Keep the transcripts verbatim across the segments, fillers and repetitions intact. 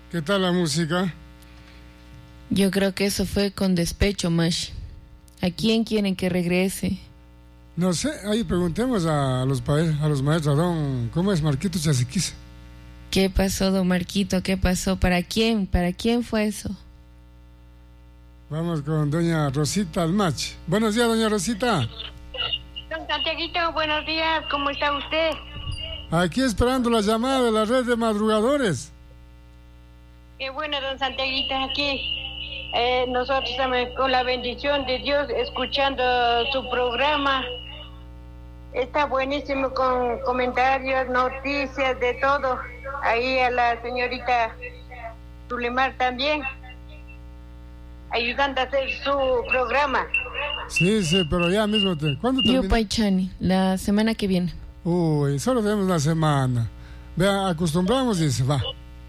¿Qué tal la música? Yo creo que eso fue con despecho, Mash. ¿A quién quieren que regrese? No sé, ahí preguntemos a los, a los maestros, a don, ¿cómo es Marquito Chasiquiza? ¿Qué pasó, don Marquito? ¿Qué pasó? ¿Para quién? ¿Para quién fue eso? Vamos con doña Rosita Almach. Buenos días, doña Rosita. Don Santiaguito, buenos días, ¿cómo está usted? Aquí esperando la llamada de la red de madrugadores. Qué bueno, don Santiaguito, aquí eh, nosotros también con la bendición de Dios escuchando su programa. Está buenísimo con comentarios, noticias, de todo. Ahí a la señorita Zulemar también, ayudando a hacer su programa. Sí, sí, pero ya mismo te... ¿Cuándo termina? Yo, Paichani, la semana que viene. Uy, solo tenemos una semana. Vea, acostumbramos y se va.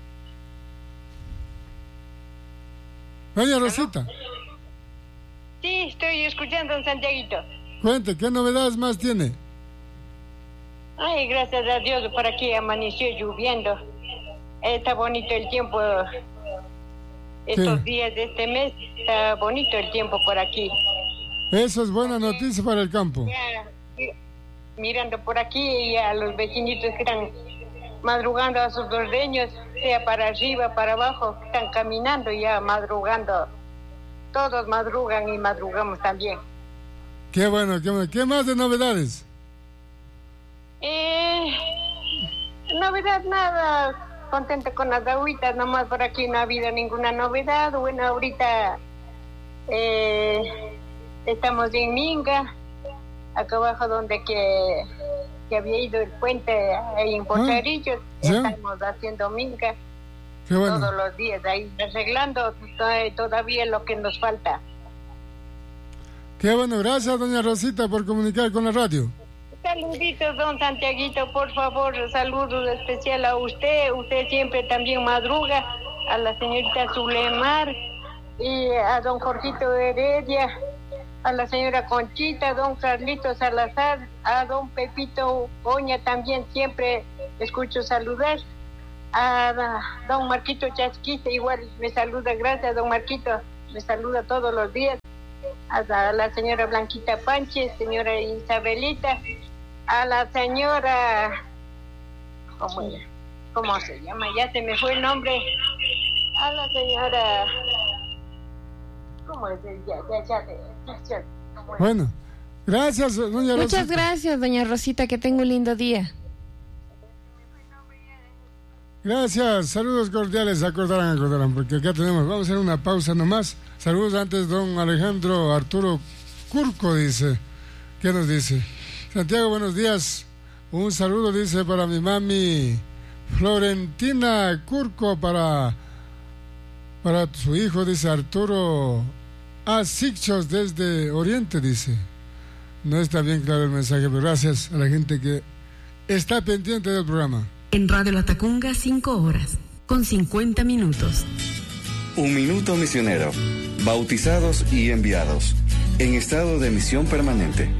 Doña Rosita. Sí, estoy escuchando, don Santiaguito. Cuente, ¿qué novedades más tiene? Ay, gracias a Dios, por aquí amaneció lloviendo. Está bonito el tiempo. Estos Sí. días de este mes, está bonito el tiempo por aquí. Eso es buena noticia para el campo. Ya, mirando por aquí y a los vecinitos que están madrugando a sus ordeños, sea para arriba, para abajo, están caminando ya madrugando. Todos madrugan y madrugamos también. Qué bueno, qué bueno. ¿Qué más de novedades? Eh, novedad nada, contento con las agüitas, nomás por aquí no ha habido ninguna novedad. Bueno, ahorita eh, estamos en Minga, acá abajo donde que, que había ido el puente ahí en Portarillos, ah, ¿sí? Estamos haciendo Minga. Qué bueno. Todos los días ahí arreglando todavía lo que nos falta. Qué bueno, gracias doña Rosita por comunicar con la radio. Saluditos, don Santiaguito, por favor, saludos especial a usted. Usted siempre también madruga, a la señorita Zulemar y a don Jorgito Heredia, a la señora Conchita, a don Carlito Salazar, a don Pepito Oña también siempre escucho saludar. A don Marquito Chasquita igual me saluda, gracias don Marquito, me saluda todos los días. A la señora Blanquita Panches, señora Isabelita, a la señora, ¿cómo, ¿cómo se llama? Ya se me fue el nombre. A la señora, ¿cómo es? Ya, ya, ya, ya, ya, ¿cómo es? Bueno, gracias doña Rosita. Muchas gracias, doña Rosita, que tenga un lindo día. Gracias, saludos cordiales, acordarán, acordarán, porque acá tenemos, vamos a hacer una pausa nomás. Saludos antes, don Alejandro Arturo Curco, dice. ¿Qué nos dice? Santiago, buenos días. Un saludo, dice, para mi mami Florentina Curco, para, para su hijo, dice Arturo Asixos, desde Oriente, dice. No está bien claro el mensaje, pero gracias a la gente que está pendiente del programa. En Radio La Tacunga, cinco horas, con cincuenta minutos. Un minuto misionero. Bautizados y enviados. En estado de misión permanente.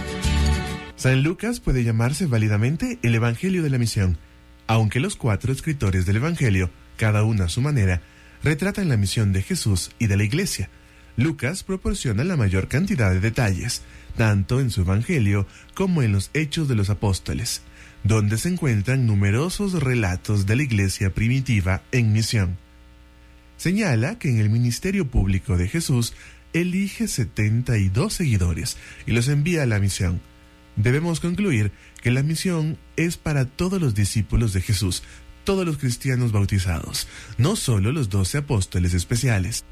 San Lucas puede llamarse válidamente el Evangelio de la Misión, aunque los cuatro escritores del Evangelio, cada uno a su manera, retratan la misión de Jesús y de la Iglesia. Lucas proporciona la mayor cantidad de detalles, tanto en su Evangelio como en los Hechos de los Apóstoles, donde se encuentran numerosos relatos de la Iglesia primitiva en misión. Señala que en el ministerio público de Jesús elige setenta y dos seguidores y los envía a la misión. Debemos concluir que la misión es para todos los discípulos de Jesús, todos los cristianos bautizados, no solo los doce apóstoles especiales.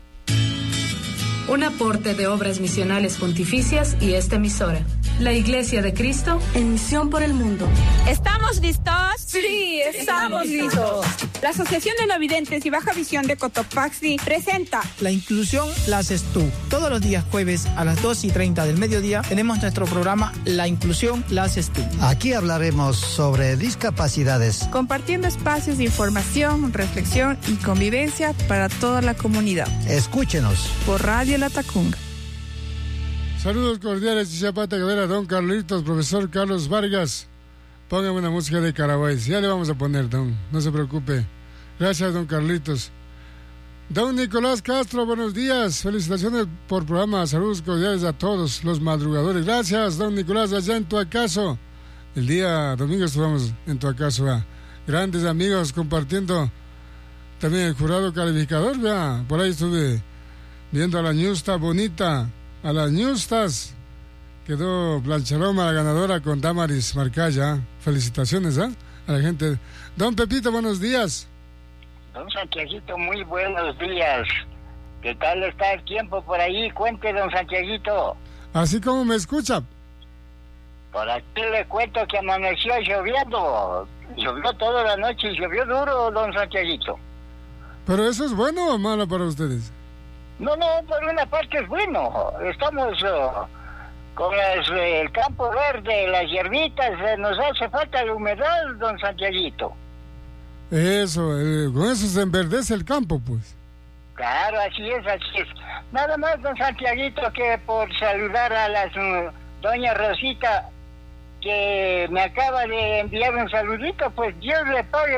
Un aporte de Obras Misionales Pontificias y esta emisora. La Iglesia de Cristo en misión por el mundo. ¿Estamos listos? Sí, estamos listos. La Asociación de No Videntes y Baja Visión de Cotopaxi presenta La inclusión la haces tú. Todos los días jueves a las dos y treinta del mediodía tenemos nuestro programa La inclusión la haces tú. Aquí hablaremos sobre discapacidades, compartiendo espacios de información, reflexión y convivencia para toda la comunidad. Escúchenos por Radio La Tacunga. Saludos cordiales y Zapata Cadera, don Carlitos, profesor Carlos Vargas. Póngame una música de Caraboys. Ya le vamos a poner, don. No se preocupe. Gracias, don Carlitos. Don Nicolás Castro, buenos días. Felicitaciones por programa. Saludos cordiales a todos los madrugadores. Gracias, don Nicolás, allá en Tuacaso. El día domingo estuvimos en Tuacaso, ¿verdad? Grandes amigos compartiendo también el jurado calificador, ¿verdad? Por ahí estuve viendo a la ñusta bonita, a las ñustas. Quedó Blancharoma la ganadora con Damaris Marcaya. Felicitaciones, ¿eh? A la gente. Don Pepito, buenos días. Don Santiaguito, muy buenos días. ¿Qué tal está el tiempo por ahí? Cuente, don Santiaguito. Así como me escucha. Por aquí le cuento que amaneció lloviendo. Llovió toda la noche y llovió duro, don Santiaguito. ¿Pero eso es bueno o malo para ustedes? No, no, por una parte es bueno. Estamos uh, con las, eh, el campo verde, las hierbitas, eh, nos hace falta la humedad, don Santiaguito. Eso, eh, con eso se enverdece el campo, pues. Claro, así es, así es. Nada más, don Santiaguito, que por saludar a la uh, doña Rosita, que me acaba de enviar un saludito, pues Dios le pague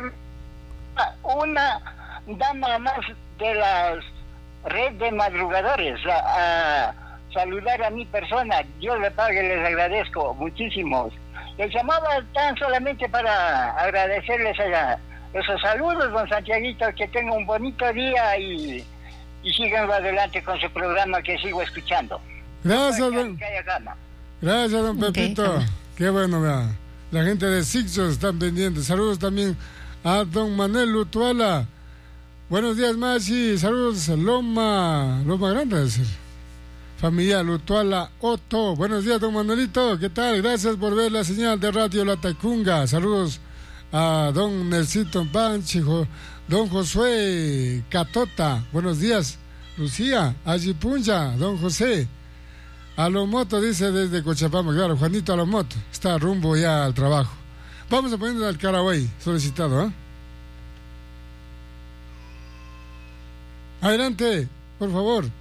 una dama más de la red de madrugadores a, a saludar a mi persona. Dios le pague, les agradezco muchísimo. Les llamaba tan solamente para agradecerles a la, esos saludos, don Santiaguito, que tenga un bonito día y, y sigan adelante con su programa que sigo escuchando. Gracias, don. Gracias, don Pepito. Okay. Qué bueno, vea. La gente de Sixos están pendientes. Saludos también a don Manuel Lutuala. Buenos días, Masi. Saludos a Loma, Loma Grande, es decir. Familia Lutuala Otto. Buenos días, don Manuelito. ¿Qué tal? Gracias por ver la señal de Radio La Tacunga. Saludos a don Nelsito Panchijo, don Josué Catota. Buenos días, Lucía, Ayipuncha, don José. Alomoto dice desde Cochabamba, claro, Juanito Alomoto, está rumbo ya al trabajo. Vamos a ponerle al Caraguay, solicitado, ¿eh? Adelante, por favor.